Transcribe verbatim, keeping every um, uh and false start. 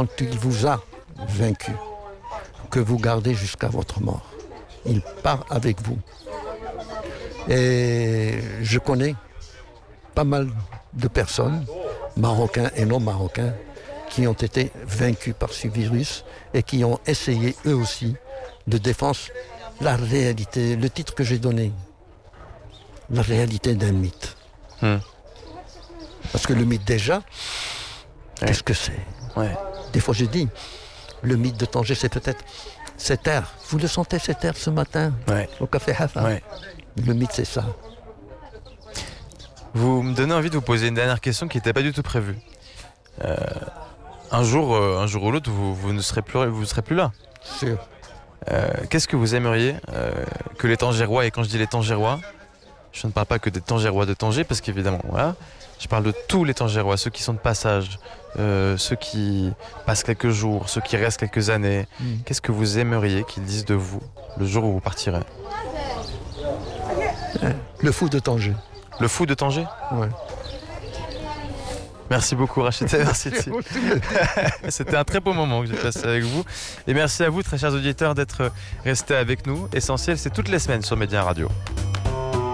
quand il vous a vaincu, que vous gardez jusqu'à votre mort. Il part avec vous. Et je connais pas mal de personnes, marocains et non marocains, qui ont été vaincus par ce virus et qui ont essayé eux aussi de défendre la réalité, le titre que j'ai donné, la réalité d'un mythe. Hmm. Parce que le mythe déjà, ouais. Qu'est-ce que c'est? Ouais. Des fois j'ai dit, le mythe de Tanger, c'est peut-être cet air. Vous le sentez cet air ce matin, ouais. Au café Hafa? Ouais. Le mythe, c'est ça. Vous me donnez envie de vous poser une dernière question qui n'était pas du tout prévue. Euh, un jour, euh, un jour ou l'autre, vous, vous ne serez plus, vous serez plus là. Sûr. Euh, qu'est-ce que vous aimeriez euh, que les Tangérois, et quand je dis les Tangérois, je ne parle pas que des Tangérois de Tanger, parce qu'évidemment, voilà, je parle de tous les Tangérois, ceux qui sont de passage, euh, ceux qui passent quelques jours, ceux qui restent quelques années. Mm. Qu'est-ce que vous aimeriez qu'ils disent de vous le jour où vous partirez? Le fou de Tanger. Le fou de Tanger? Ouais. Merci beaucoup Rachid, merci. C'était un très beau moment que j'ai passé avec vous. Et merci à vous, très chers auditeurs, d'être restés avec nous. Essentiel, c'est toutes les semaines sur Média Radio.